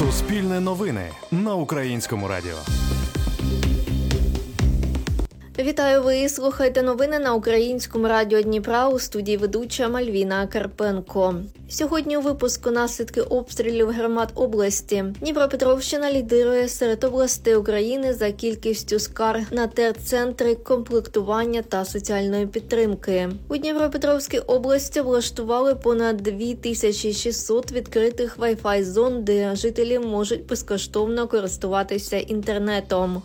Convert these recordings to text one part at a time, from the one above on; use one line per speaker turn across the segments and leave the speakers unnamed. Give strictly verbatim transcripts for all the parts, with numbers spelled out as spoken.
Суспільне новини на Українському радіо.
Вітаю, ви слухаєте новини на Українському радіо Дніпра, у студії ведуча Мальвіна Карпенко. Сьогодні у випуску наслідки обстрілів громад області. Дніпропетровщина лідирує серед областей України за кількістю скарг на терцентри комплектування та соціальної підтримки. У Дніпропетровській області влаштували понад дві тисячі шістсот відкритих Wi-Fi зон, де жителі можуть безкоштовно користуватися інтернетом.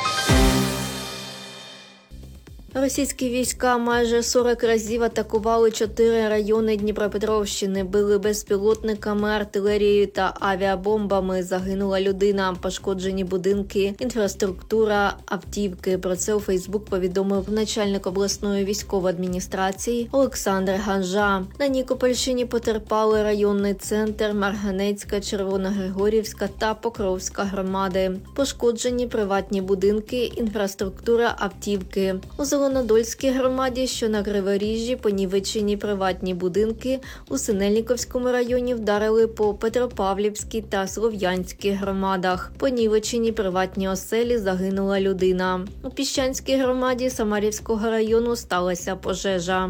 Російські війська майже сорок разів атакували чотири райони Дніпропетровщини, били безпілотниками, артилерією та авіабомбами. Загинула людина, пошкоджені будинки, інфраструктура, автівки. Про це у Фейсбук повідомив начальник обласної військової адміністрації Олександр Ганжа. На Нікопольщині потерпали районний центр, Марганецька, Червоногригорівська та Покровська громади. Пошкоджені приватні будинки, інфраструктура, автівки. У Зеленодольській громаді, що на Криворіжжі, понівечені приватні будинки. У Синельниковському районі вдарили по Петропавлівській та Слов'янській громадах. Понівечені приватні оселі, загинула людина. У Піщанській громаді Самарівського району сталася пожежа.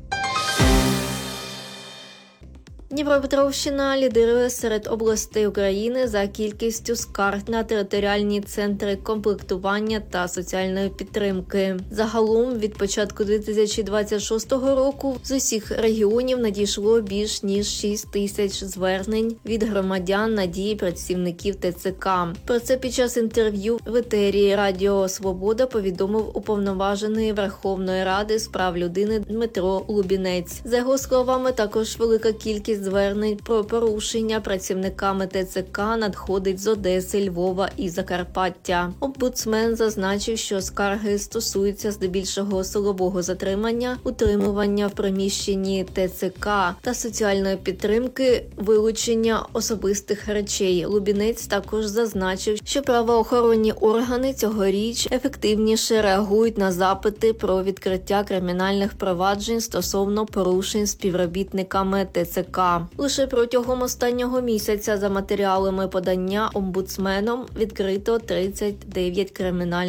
Дніпропетровщина лідирує серед областей України за кількістю скарг на територіальні центри комплектування та соціальної підтримки. Загалом від початку дві тисячі двадцять шостого року з усіх регіонів надійшло більш ніж шість тисяч звернень від громадян на дії працівників ТЦК. Про це під час інтерв'ю в етері Радіо Свобода повідомив уповноважений Верховної Ради з прав людини Дмитро Лубінець. За його словами, також велика кількість звернень про порушення працівниками ТЦК надходить з Одеси, Львова і Закарпаття. Омбудсмен зазначив, що скарги стосуються здебільшого силового затримання, утримування в приміщенні ТЦК та соціальної підтримки, вилучення особистих речей. Лубінець також зазначив, що правоохоронні органи цьогоріч ефективніше реагують на запити про відкриття кримінальних проваджень стосовно порушень співробітниками ТЦК. Лише протягом останнього місяця за матеріалами подання омбудсменом відкрито тридцять дев'ять кримінальних